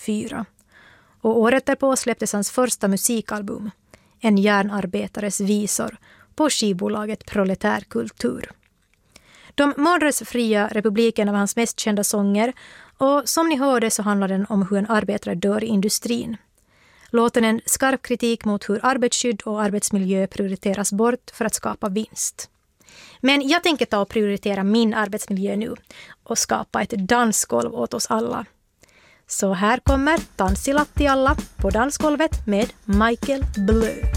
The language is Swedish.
1984. Och året därpå släpptes hans första musikalbum, En järnarbetares visor, på skivbolaget Proletärkultur. De målades fria republiken av hans mest kända sånger, och som ni hörde så handlar den om hur en arbetare dör i industrin. Låten är en skarp kritik mot hur arbetsskydd och arbetsmiljö prioriteras bort för att skapa vinst. Men jag tänker ta och prioritera min arbetsmiljö nu och skapa ett dansgolv åt oss alla. Så här kommer Tanssi Lattialla på dansgolvet med Michael Blö.